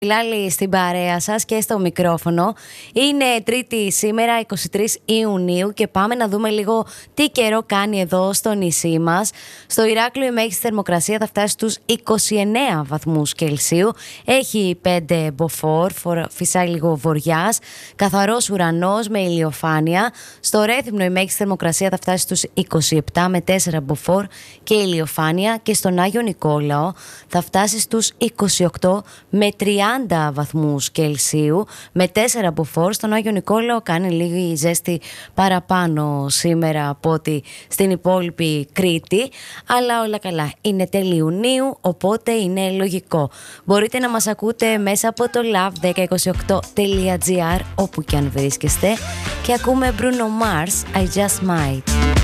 Λάλη στην παρέα σας και στο μικρόφωνο. Είναι Τρίτη σήμερα, 23 Ιουνίου, και πάμε να δούμε λίγο τι καιρό κάνει εδώ στο νησί μας. Στο Ηράκλειο η μέγιστη θερμοκρασία θα φτάσει στους 29 βαθμούς Κελσίου. Έχει 5 μποφόρ, φυσάει λίγο βοριάς, καθαρός ουρανός με ηλιοφάνεια. Στο Ρέθυμνο η μέγιστη θερμοκρασία θα φτάσει στους 27 με 4 μποφόρ και ηλιοφάνεια. Και στον Άγιο Νικόλαο θα φτάσει στους 28 με 30 βαθμούς Κελσίου με 4 μποφόρ. Στον Άγιο Νικόλαο κάνει λίγη ζέστη παραπάνω σήμερα από ότι στην υπόλοιπη Κρήτη, αλλά όλα καλά. Είναι τέλη Ιουνίου, οπότε είναι λογικό. Μπορείτε να μας ακούτε μέσα από το love1028.gr όπου και αν βρίσκεστε, και ακούμε Bruno Mars, I Just Might.